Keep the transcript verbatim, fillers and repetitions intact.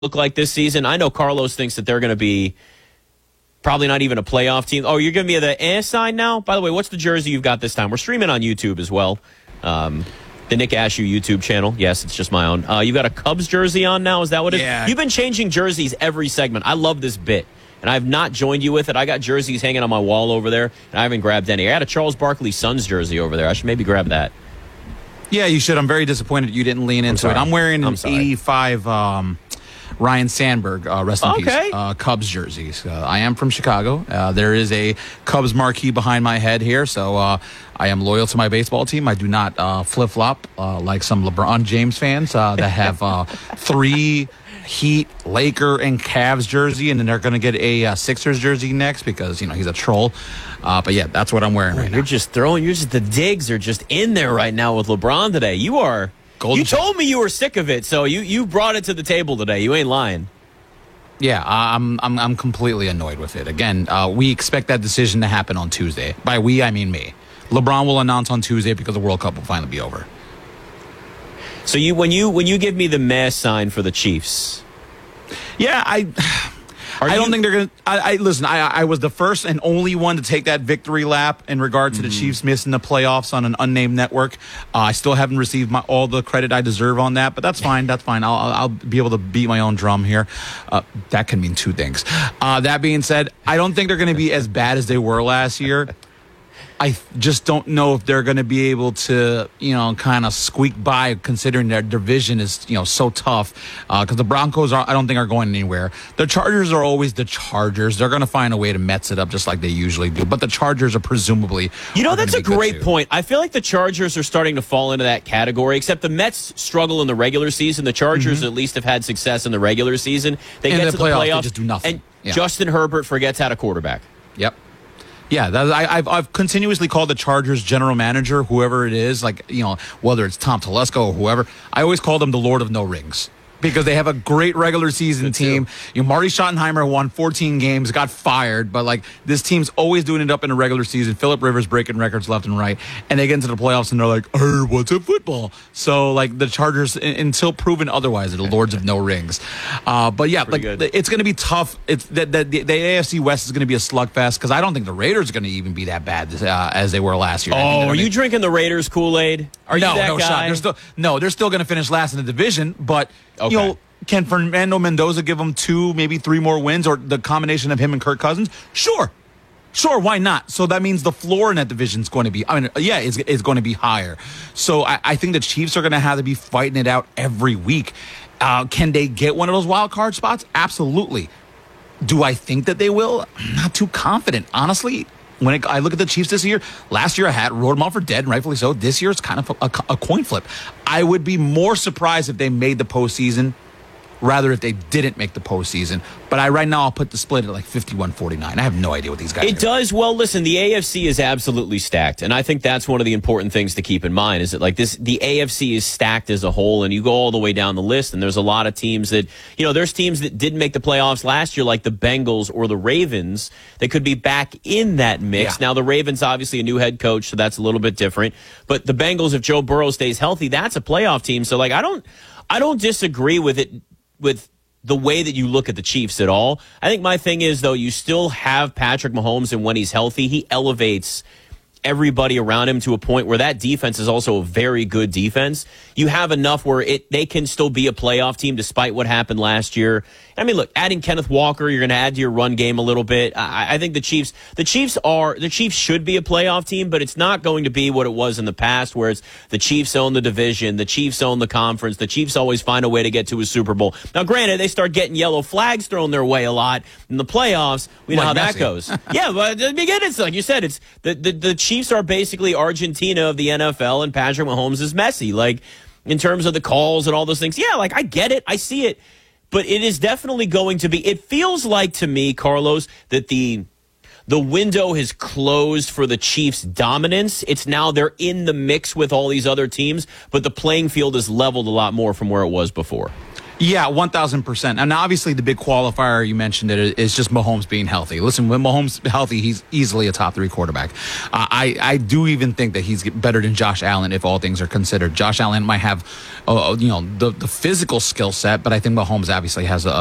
look like this season? I know Carlos thinks that they're going to be probably not even a playoff team. Oh, you're giving me the eh sign now? By the way, what's the jersey you've got this time? We're streaming on YouTube as well. Um, the Nick Ashew YouTube channel. Yes, it's just my own. Uh, you got a Cubs jersey on now? Is that what it is? Yeah. You've been changing jerseys every segment. I love this bit. And I have not joined you with it. I got jerseys hanging on my wall over there, and I haven't grabbed any. I had a Charles Barkley Suns jersey over there. I should maybe grab that. Yeah, you should. I'm very disappointed you didn't lean into I'm it. I'm wearing I'm an eighty-five um, Ryan Sandberg, uh, rest in Okay. peace, uh, Cubs jerseys. Uh, I am from Chicago. Uh, there is a Cubs marquee behind my head here, so uh, I am loyal to my baseball team. I do not uh, flip-flop uh, like some LeBron James fans uh, that have uh, three Heat, Laker, and Cavs jersey, and then they're going to get a uh, Sixers jersey next because, you know, he's a troll. Uh, but, yeah, that's what I'm wearing right You're now. just throwing, you're just, the digs are just in there right now with LeBron today. You are, Golden you check. told me you were sick of it, so you, you brought it to the table today. You ain't lying. Yeah, I'm I'm I'm completely annoyed with it. Again, uh, we expect that decision to happen on Tuesday. By we, I mean me. LeBron will announce on Tuesday because the World Cup will finally be over. So you when you when you give me the meh sign for the Chiefs, Yeah, I Are I don't you- think they're going to I, I listen, I I was the first and only one to take that victory lap in regard to the Chiefs missing the playoffs on an unnamed network. Uh, I still haven't received my, all the credit I deserve on that, but that's fine. That's fine. I'll I'll I'll be able to beat my own drum here. Uh, that can mean two things. Uh, that being said, I don't think they're going to be as bad as they were last year. I just don't know if they're going to be able to, you know, kind of squeak by, considering their division is, you know, so tough. Because uh, the Broncos, are, I don't think, are going anywhere. The Chargers are always the Chargers. They're going to find a way to Mets it up just like they usually do. But the Chargers are presumably, you know, are that's gonna a be good great too. point. I feel like the Chargers are starting to fall into that category, except the Mets struggle in the regular season. The Chargers at least have had success in the regular season. They In get the to the playoffs, they playoffs just do nothing. and Yeah. Justin Herbert forgets how to quarterback. Yep. Yeah, that, I, I've I've continuously called the Chargers general manager, whoever it is, like, you know, whether it's Tom Telesco or whoever. I always call them the Lord of No Rings because they have a great regular season Good team. too. You know, Marty Schottenheimer won fourteen games, got fired, but like this team's always doing it up in the regular season. Phillip Rivers breaking records left and right, and they get into the playoffs and they're like, "Hey, what's up, football?" So like the Chargers, in, until proven otherwise, are the Lords of No Rings. Uh, but yeah, like good. it's going to be tough. It's the, the, the, the A F C West is going to be a slugfest because I don't think the Raiders are going to even be that bad uh, as they were last year. I think Oh, they're are gonna- you drinking the Raiders Kool-Aid? Are no, you that no guy? shot. They're still no. They're still going to finish last in the division, but Okay. you know, can Fernando Mendoza give them two, maybe three more wins, or the combination of him and Kirk Cousins? Sure, sure. Why not? So that means the floor in that division is going to be. I mean, yeah, it's, it's going to be higher. So I, I think the Chiefs are going to have to be fighting it out every week. Uh, can they get one of those wild card spots? Absolutely. Do I think that they will? I'm not too confident, honestly. When it, I look at the Chiefs this year, last year I had wrote them off for dead, and rightfully so. This year it's kind of a, a coin flip. I would be more surprised if they made the postseason, rather if they didn't make the postseason. But I right now I'll put the split at like fifty-one forty-nine. I have no idea what these guys. It are gonna does. Well, listen, the A F C is absolutely stacked, and I think that's one of the important things to keep in mind. Is that like this, the A F C is stacked as a whole, and you go all the way down the list, and there's a lot of teams that, you know, there's teams that didn't make the playoffs last year, like the Bengals or the Ravens, that could be back in that mix. Yeah. Now, the Ravens obviously a new head coach, so that's a little bit different. But the Bengals, if Joe Burrow stays healthy, that's a playoff team. So, like, I don't, I don't disagree with it with the way that you look at the Chiefs at all. I think my thing is, though, you still have Patrick Mahomes, and when he's healthy, he elevates everybody around him to a point where that defense is also a very good defense. You have enough where it they can still be a playoff team despite what happened last year. I mean, look, adding Kenneth Walker, you're going to add to your run game a little bit. I, I think the Chiefs, the Chiefs are the Chiefs should be a playoff team, but it's not going to be what it was in the past, where it's the Chiefs own the division, the Chiefs own the conference, the Chiefs always find a way to get to a Super Bowl. Now, granted, they start getting yellow flags thrown their way a lot in the playoffs. We know Like how that Messi. goes. Yeah, but again, it's like you said, it's the, the the Chiefs are basically Argentina of the N F L, and Patrick Mahomes is Messi. Like, in terms of the calls and all those things, yeah, like I get it, I see it, but it is definitely going to be. It feels like to me, Carlos, that the the window has closed for the Chiefs' dominance. It's now they're in the mix with all these other teams, but the playing field is leveled a lot more from where it was before. Yeah, one thousand percent. And obviously, the big qualifier, you mentioned it, is just Mahomes being healthy. Listen, when Mahomes healthy, he's easily a top three quarterback. Uh, I, I do even think that he's better than Josh Allen if all things are considered. Josh Allen might have, uh, you know, the, the physical skill set, but I think Mahomes obviously has a,